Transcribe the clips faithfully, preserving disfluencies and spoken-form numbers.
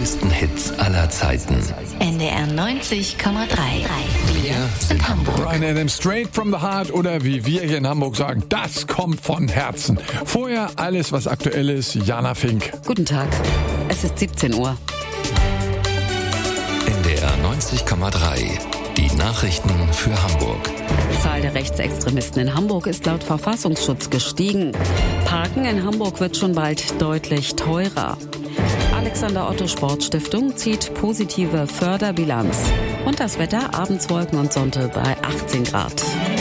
größten Hits aller Zeiten. N D R neunzig Komma drei. Wir sind Hamburg. Bryan Adams, straight from the heart, oder wie wir hier in Hamburg sagen, das kommt von Herzen. Vorher alles, was aktuell ist. Jana Fink. Guten Tag. Es ist siebzehn Uhr. N D R neunzig Komma drei. Die Nachrichten für Hamburg. Die Zahl der Rechtsextremisten in Hamburg ist laut Verfassungsschutz gestiegen. Parken in Hamburg wird schon bald deutlich teurer. Alexander Otto Sportstiftung zieht positive Förderbilanz. Und das Wetter, abends Wolken und Sonne bei achtzehn Grad.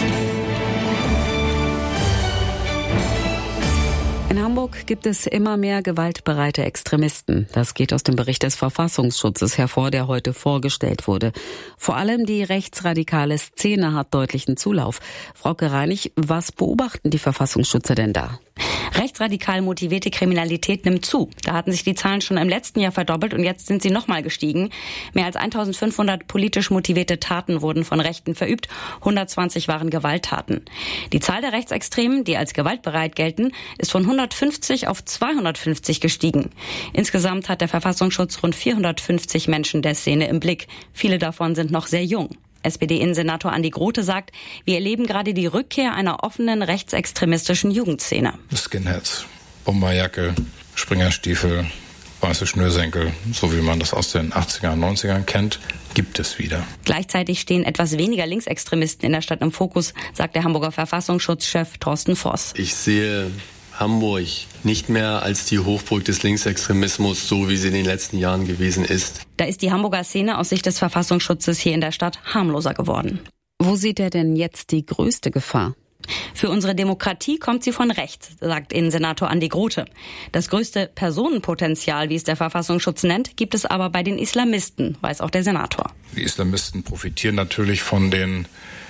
In Hamburg gibt es immer mehr gewaltbereite Extremisten. Das geht aus dem Bericht des Verfassungsschutzes hervor, der heute vorgestellt wurde. Vor allem die rechtsradikale Szene hat deutlichen Zulauf. Frauke Reinig, was beobachten die Verfassungsschützer denn da? Rechtsradikal motivierte Kriminalität nimmt zu. Da hatten sich die Zahlen schon im letzten Jahr verdoppelt und jetzt sind sie nochmal gestiegen. Mehr als eintausendfünfhundert politisch motivierte Taten wurden von Rechten verübt, hundertzwanzig waren Gewalttaten. Die Zahl der Rechtsextremen, die als gewaltbereit gelten, ist von hundertfünfzig auf zweihundertfünfzig gestiegen. Insgesamt hat der Verfassungsschutz rund vierhundertfünfzig Menschen der Szene im Blick. Viele davon sind noch sehr jung. S P D-Innensenator Andi Grote sagt, wir erleben gerade die Rückkehr einer offenen rechtsextremistischen Jugendszene. Skinheads, Bomberjacke, Springerstiefel, weiße Schnürsenkel, so wie man das aus den achtzigern, neunzigern kennt, gibt es wieder. Gleichzeitig stehen etwas weniger Linksextremisten in der Stadt im Fokus, sagt der Hamburger Verfassungsschutzchef Thorsten Voss. Ich sehe Hamburg nicht mehr als die Hochburg des Linksextremismus, so wie sie in den letzten Jahren gewesen ist. Da ist die Hamburger Szene aus Sicht des Verfassungsschutzes hier in der Stadt harmloser geworden. Wo sieht er denn jetzt die größte Gefahr? Für unsere Demokratie kommt sie von rechts, sagt Innensenator Andi Grote. Das größte Personenpotenzial, wie es der Verfassungsschutz nennt, gibt es aber bei den Islamisten, weiß auch der Senator. Die Islamisten profitieren natürlich von den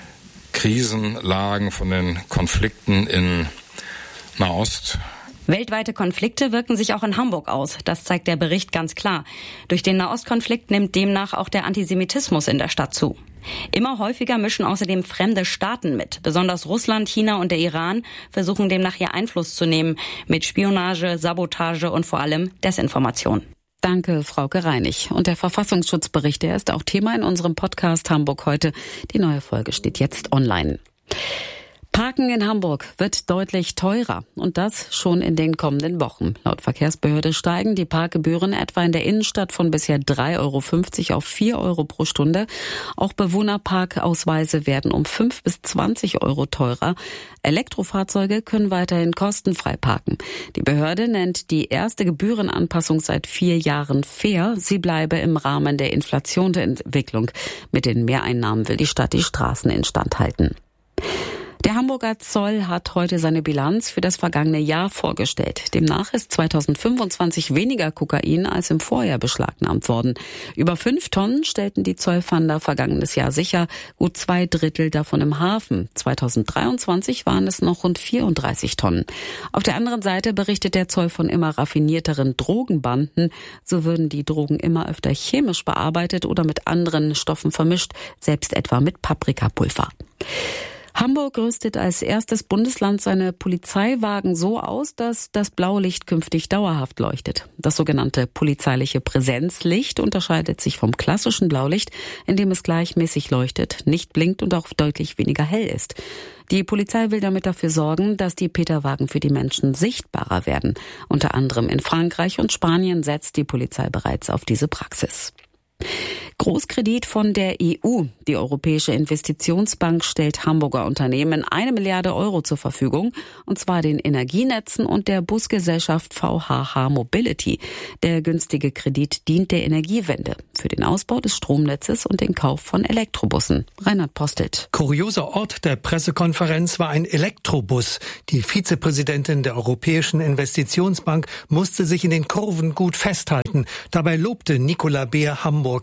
Krisenlagen, von den Konflikten in Nahost. Weltweite Konflikte wirken sich auch in Hamburg aus. Das zeigt der Bericht ganz klar. Durch den Nahostkonflikt nimmt demnach auch der Antisemitismus in der Stadt zu. Immer häufiger mischen außerdem fremde Staaten mit. Besonders Russland, China und der Iran versuchen demnach hier Einfluss zu nehmen mit Spionage, Sabotage und vor allem Desinformation. Danke, Frauke Reinig. Und der Verfassungsschutzbericht, der ist auch Thema in unserem Podcast Hamburg heute. Die neue Folge steht jetzt online. Parken in Hamburg wird deutlich teurer und das schon in den kommenden Wochen. Laut Verkehrsbehörde steigen die Parkgebühren etwa in der Innenstadt von bisher drei Euro fünfzig auf vier Euro pro Stunde. Auch Bewohnerparkausweise werden um fünf bis zwanzig Euro teurer. Elektrofahrzeuge können weiterhin kostenfrei parken. Die Behörde nennt die erste Gebührenanpassung seit vier Jahren fair. Sie bleibe im Rahmen der Inflation der Entwicklung. Mit den Mehreinnahmen will die Stadt die Straßen instand halten. Der Hamburger Zoll hat heute seine Bilanz für das vergangene Jahr vorgestellt. Demnach ist zweitausendfünfundzwanzig weniger Kokain als im Vorjahr beschlagnahmt worden. Über fünf Tonnen stellten die Zollfahnder vergangenes Jahr sicher, gut zwei Drittel davon im Hafen. zweitausenddreiundzwanzig waren es noch rund vierunddreißig Tonnen. Auf der anderen Seite berichtet der Zoll von immer raffinierteren Drogenbanden. So würden die Drogen immer öfter chemisch bearbeitet oder mit anderen Stoffen vermischt, selbst etwa mit Paprikapulver. Hamburg rüstet als erstes Bundesland seine Polizeiwagen so aus, dass das blaue Licht künftig dauerhaft leuchtet. Das sogenannte polizeiliche Präsenzlicht unterscheidet sich vom klassischen Blaulicht, indem es gleichmäßig leuchtet, nicht blinkt und auch deutlich weniger hell ist. Die Polizei will damit dafür sorgen, dass die Peterwagen für die Menschen sichtbarer werden. Unter anderem in Frankreich und Spanien setzt die Polizei bereits auf diese Praxis. Großkredit von der E U. Die Europäische Investitionsbank stellt Hamburger Unternehmen eine Milliarde Euro zur Verfügung, und zwar den Energienetzen und der Busgesellschaft V H H Mobility. Der günstige Kredit dient der Energiewende, für den Ausbau des Stromnetzes und den Kauf von Elektrobussen. Reinhard Postelt. Kurioser Ort der Pressekonferenz war ein Elektrobus. Die Vizepräsidentin der Europäischen Investitionsbank musste sich in den Kurven gut festhalten. Dabei lobte Nicola Beer Hamburg, musste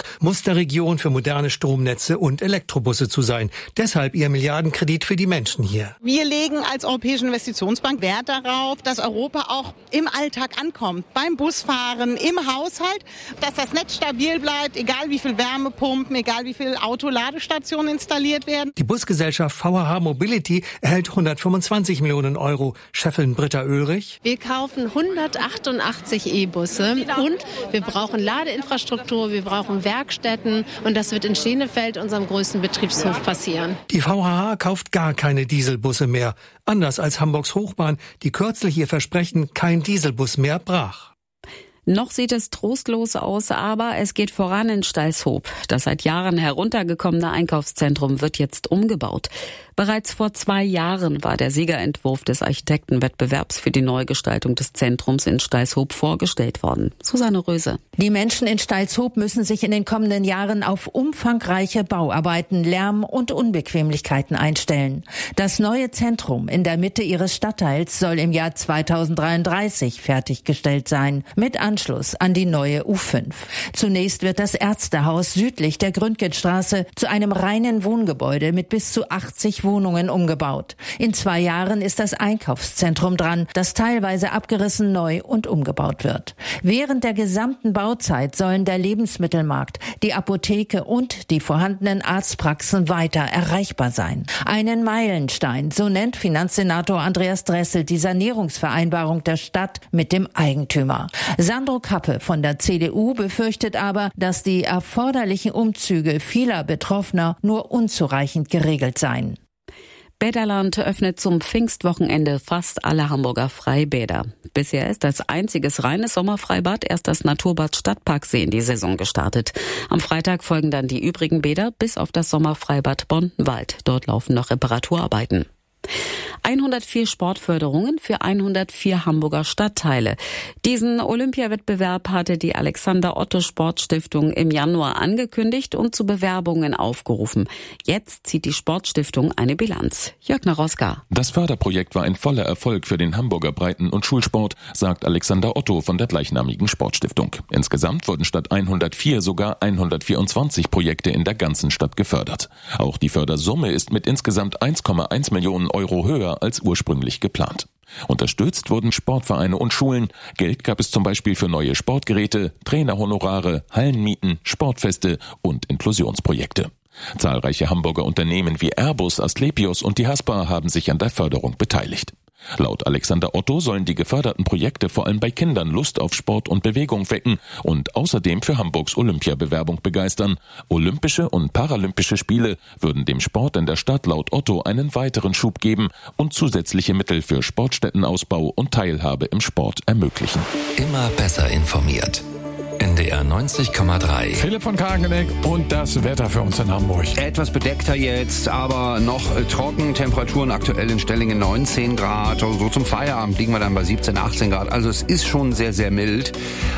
bester Region für moderne Stromnetze und Elektrobusse zu sein. Deshalb ihr Milliardenkredit für die Menschen hier. Wir legen als Europäische Investitionsbank Wert darauf, dass Europa auch im Alltag ankommt. Beim Busfahren, im Haushalt, dass das Netz stabil bleibt, egal wie viel Wärmepumpen, egal wie viel Autoladestationen installiert werden. Die Busgesellschaft V H H Mobility erhält hundertfünfundzwanzig Millionen Euro. Chefin Britta Oelrich. Wir kaufen hundertachtundachtzig E-Busse und wir brauchen Ladeinfrastruktur, wir brauchen Werkstätten und das wird in Schenefeld, unserem größten Betriebshof, passieren. Die V H H kauft gar keine Dieselbusse mehr. Anders als Hamburgs Hochbahn, die kürzlich ihr Versprechen, kein Dieselbus mehr, brach. Noch sieht es trostlos aus, aber es geht voran in Stalshoop. Das seit Jahren heruntergekommene Einkaufszentrum wird jetzt umgebaut. Bereits vor zwei Jahren war der Siegerentwurf des Architektenwettbewerbs für die Neugestaltung des Zentrums in Stalshoop vorgestellt worden. Susanne Röse. Die Menschen in Stalshoop müssen sich in den kommenden Jahren auf umfangreiche Bauarbeiten, Lärm und Unbequemlichkeiten einstellen. Das neue Zentrum in der Mitte ihres Stadtteils soll im Jahr zweitausenddreiunddreißig fertiggestellt sein, mit Anschluss an die neue U fünf. Zunächst wird das Ärztehaus südlich der Gründgenstraße zu einem reinen Wohngebäude mit bis zu achtzig Wohnungen umgebaut. In zwei Jahren ist das Einkaufszentrum dran, das teilweise abgerissen, neu und umgebaut wird. Während der gesamten Bauzeit sollen der Lebensmittelmarkt, die Apotheke und die vorhandenen Arztpraxen weiter erreichbar sein. Einen Meilenstein, so nennt Finanzsenator Andreas Dressel die Sanierungsvereinbarung der Stadt mit dem Eigentümer. Sandro Kappe von der C D U befürchtet aber, dass die erforderlichen Umzüge vieler Betroffener nur unzureichend geregelt seien. Bäderland öffnet zum Pfingstwochenende fast alle Hamburger Freibäder. Bisher ist als einziges reines Sommerfreibad erst das Naturbad Stadtparksee in die Saison gestartet. Am Freitag folgen dann die übrigen Bäder bis auf das Sommerfreibad Bondenwald. Dort laufen noch Reparaturarbeiten. hundertvier Sportförderungen für hundertvier Hamburger Stadtteile. Diesen Olympiawettbewerb hatte die Alexander-Otto-Sportstiftung im Januar angekündigt und zu Bewerbungen aufgerufen. Jetzt zieht die Sportstiftung eine Bilanz. Jörg Naroska. Das Förderprojekt war ein voller Erfolg für den Hamburger Breiten- und Schulsport, sagt Alexander Otto von der gleichnamigen Sportstiftung. Insgesamt wurden statt hundertvier sogar hundertvierundzwanzig Projekte in der ganzen Stadt gefördert. Auch die Fördersumme ist mit insgesamt eins Komma eins Millionen Euro höher als ursprünglich geplant. Unterstützt wurden Sportvereine und Schulen. Geld gab es zum Beispiel für neue Sportgeräte, Trainerhonorare, Hallenmieten, Sportfeste und Inklusionsprojekte. Zahlreiche Hamburger Unternehmen wie Airbus, Asklepios und die Haspa haben sich an der Förderung beteiligt. Laut Alexander Otto sollen die geförderten Projekte vor allem bei Kindern Lust auf Sport und Bewegung wecken und außerdem für Hamburgs Olympiabewerbung begeistern. Olympische und Paralympische Spiele würden dem Sport in der Stadt laut Otto einen weiteren Schub geben und zusätzliche Mittel für Sportstättenausbau und Teilhabe im Sport ermöglichen. Immer besser informiert. N D R neunzig Komma drei. Philipp von Kageneck und das Wetter für uns in Hamburg. Etwas bedeckter jetzt, aber noch trocken. Temperaturen aktuell in Stellingen neunzehn Grad. So zum Feierabend liegen wir dann bei siebzehn, achtzehn Grad. Also es ist schon sehr, sehr mild.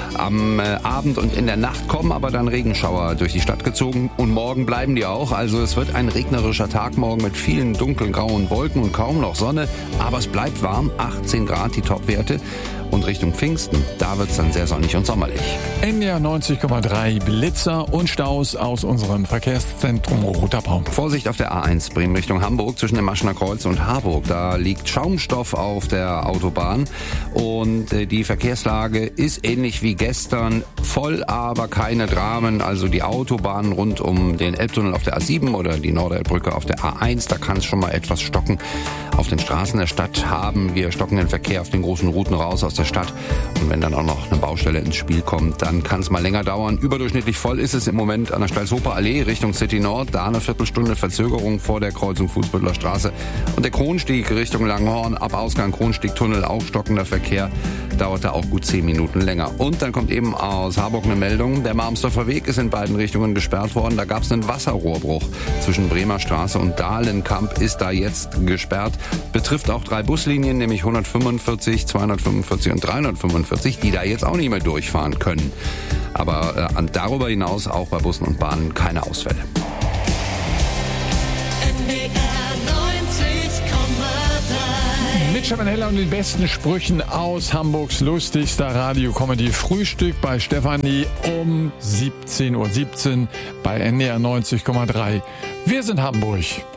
Am äh, Abend und in der Nacht kommen aber dann Regenschauer durch die Stadt gezogen. Und morgen bleiben die auch. Also es wird ein regnerischer Tag morgen mit vielen dunkelgrauen Wolken und kaum noch Sonne. Aber es bleibt warm. achtzehn Grad die Topwerte. Und Richtung Pfingsten, da wird es dann sehr sonnig und sommerlich. N D R neunzig Komma drei, Blitzer und Staus aus unserem Verkehrszentrum Roter Baum. Vorsicht auf der A eins Bremen Richtung Hamburg zwischen dem Maschener Kreuz und Harburg. Da liegt Schaumstoff auf der Autobahn und die Verkehrslage ist ähnlich wie gestern. Voll, aber keine Dramen. Also die Autobahn rund um den Elbtunnel auf der A sieben oder die Norderelbbrücke auf der A eins, da kann es schon mal etwas stocken. Auf den Straßen der Stadt haben wir stockenden Verkehr auf den großen Routen raus aus der Stadt. Und wenn dann auch noch eine Baustelle ins Spiel kommt, dann kann es mal länger dauern. Überdurchschnittlich voll ist es im Moment an der Stalshofer Allee Richtung City Nord. Da eine Viertelstunde Verzögerung vor der Kreuzung Fußbüttler Straße. Und der Kronstieg Richtung Langhorn ab Ausgang Kronstiegtunnel, auch stockender Verkehr. Dauerte auch gut zehn Minuten länger. Und dann kommt eben aus Harburg eine Meldung. Der Marmsdorfer Weg ist in beiden Richtungen gesperrt worden. Da gab es einen Wasserrohrbruch zwischen Bremer Straße und Dahlenkamp. Ist da jetzt gesperrt. Betrifft auch drei Buslinien, nämlich hundertfünfundvierzig, zweihundertfünfundvierzig und dreihundertfünfundvierzig, die da jetzt auch nicht mehr durchfahren können. Aber äh, darüber hinaus auch bei Bussen und Bahnen keine Ausfälle. N D R neunzig Komma drei Mit Stefan Heller und den besten Sprüchen aus Hamburgs lustigster Radio-Comedy-Frühstück bei Stefanie um siebzehn Uhr siebzehn bei N D R neunzig Komma drei. Wir sind Hamburg.